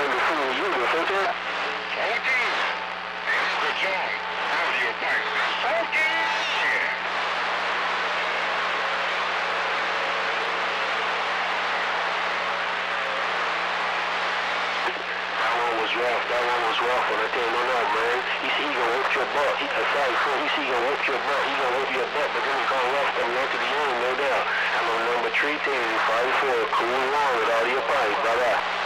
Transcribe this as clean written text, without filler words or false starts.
came to fool you, the filter? Funky? It's the joint. Have your pipe. Funky? Yeah. That one was rough when I tell you no, man. He said he gonna whoop your butt. He said he gonna whoop your butt. He gonna whoop your butt, but then he gonna rough them down to the end, no doubt. I'm on number 3 team, 5-4, cool along with all your pipes. Bye-bye.